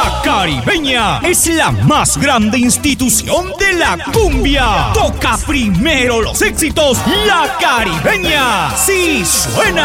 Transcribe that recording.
La Caribeña es la más grande institución de la cumbia. Toca primero los éxitos. La Caribeña sí suena.